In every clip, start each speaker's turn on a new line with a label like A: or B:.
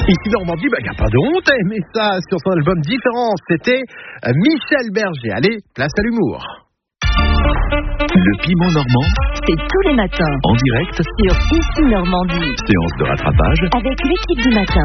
A: Ici Normandie, il n'y a pas de honte à aimer ça sur son album Différence. C'était Michel Berger. Allez, place à l'humour.
B: Le piment normand,
C: c'est tous les matins
B: en direct
C: sur Ici Normandie.
B: Séance de rattrapage
C: Avec l'équipe du matin.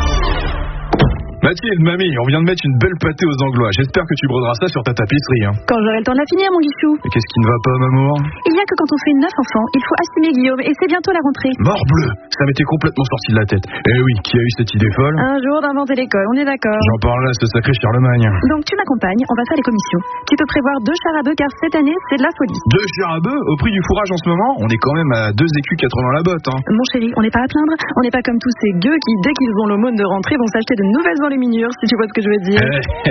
D: Mathilde, mamie, on vient de mettre une belle pâtée aux Anglois. J'espère que tu broderas ça sur ta tapisserie.
C: Quand j'aurai le temps de la finir, mon Guichou.
D: Et qu'est-ce qui ne va pas, maman?
C: Il y a que quand on fait 9 enfants, il faut assumer, Guillaume, et c'est bientôt la rentrée.
D: Morbleu, ça m'était complètement sorti de la tête. Eh oui, qui a eu cette idée folle?
C: Un jour d'inventer l'école, on est d'accord.
D: J'en parle là, ce sacré Charlemagne.
C: Donc tu m'accompagnes, on va faire les commissions. Tu peux prévoir 2 chars à bœufs car cette année, c'est de la folie.
D: 2 chars à bœufs au prix du fourrage en ce moment? On est quand même à 2 écus 80 la botte.
C: Mon chéri, on n'est pas à plaindre. On n'est pas comme tous ces gueux qui, dès qu'ils ont l'aumône de rentrée, vont s'acheter de nouvelles enluminures, si tu vois ce que je veux dire.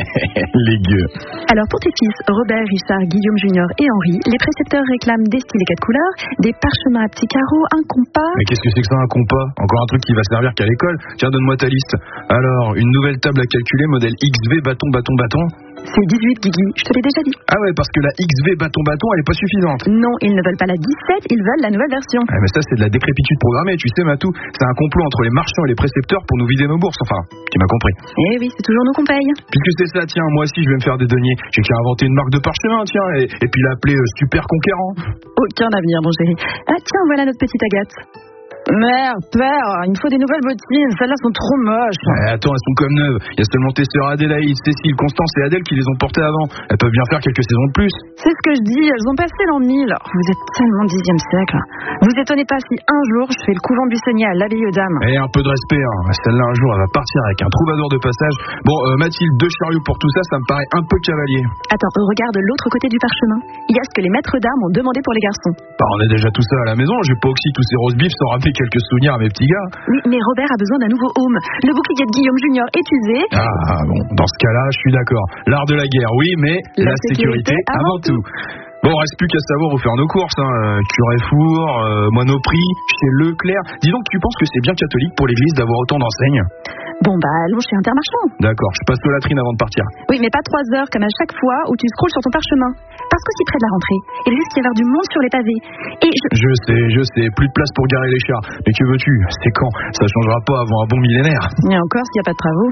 D: Les gueux.
C: Alors pour tes fils, Robert, Richard, Guillaume Junior et Henri, les précepteurs réclament des styles et 4 couleurs, des parchemins à petits carreaux, un compas.
D: Mais qu'est-ce que c'est que ça, un compas? Encore un truc qui va servir qu'à l'école? Tiens, donne-moi ta liste. Alors, une nouvelle table à calculer, modèle XV, bâton.
C: C'est 18, Guigui, je te l'ai déjà dit.
D: Ah ouais, parce que la XV, bâton, elle est pas suffisante.
C: Non, ils ne veulent pas la 17, ils veulent la nouvelle version.
D: Ah, mais ça, c'est de la décrépitude programmée, tu sais, Matou. C'est un complot entre les marchands et les précepteurs pour nous vider nos bourses. Enfin, tu m'as compris.
C: Eh oui, c'est toujours nous qu'on paye.
D: Puisque c'est ça, tiens, moi aussi, je vais me faire des deniers. J'ai qu'à inventer une marque de parchemin, tiens, et puis l'appeler Super Conquérant.
C: Aucun avenir, mon chéri. Ah tiens, voilà notre petite Agathe. Mère, père, il me faut des nouvelles bottines, celles-là sont trop moches.
D: Attends, elles sont comme neuves. Il y a seulement tes sœurs Adélaïde, Cécile, Constance et Adèle qui les ont portées avant. Elles peuvent bien faire quelques saisons de plus.
C: C'est ce que je dis, elles ont passé l'an 1000. Vous êtes tellement 10e siècle. Vous étonnez pas si un jour je fais le couvent buissonnier à l'abbaye aux dames.
D: Et un peu de respect, hein. Celle-là un jour elle va partir avec un troubadour de passage. Bon, Mathilde, 2 chariots pour tout ça, ça me paraît un peu cavalier.
C: Attends, regarde l'autre côté du parchemin. Il y a ce que les maîtres d'armes ont demandé pour les garçons.
D: Bah, on a déjà tout ça à la maison, j'ai pas oxy tous ces roast beef sans ramener quelques souvenirs à mes petits gars.
C: Oui, mais Robert a besoin d'un nouveau home. Le bouclier de Guillaume Junior est usé.
D: Ah bon, dans ce cas-là, je suis d'accord. L'art de la guerre, oui, mais la sécurité avant tout. Bon, reste plus qu'à savoir où faire nos courses, hein. Curefour, Monoprix, chez Leclerc. Dis donc, tu penses que c'est bien catholique pour l'église d'avoir autant d'enseignes?
C: Bon bah allons chez Intermarchand.
D: D'accord, je passe aux latrines avant de partir.
C: Oui, mais pas 3 heures comme à chaque fois où tu scrolles sur ton parchemin. Parce qu'aussi près de la rentrée, il risque d'y avoir du monde sur les pavés. Et
D: Je sais, plus de place pour garer les chars. Mais que veux-tu? C'est quand? Ça changera pas avant un bon millénaire.
C: Et encore s'il n'y a pas de travaux.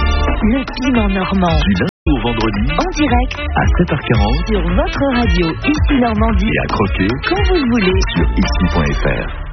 C: Le piment normand.
B: du lundi au vendredi
C: En direct
B: à 7h40
C: sur votre radio Ici Normandie.
B: et à croquer
C: Quand vous le voulez.
B: sur ici.fr.